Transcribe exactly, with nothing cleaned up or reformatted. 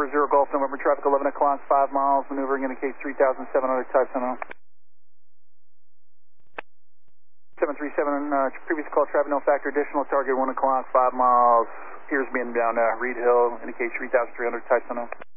zero Golf November traffic eleven o'clock, five miles, maneuvering indicates three thousand seven hundred, type center. seven three seven, uh, previous call, traffic no factor, additional target one o'clock, five miles, here's me inbound, uh, Reed Hill, indicates three thousand three hundred, type center.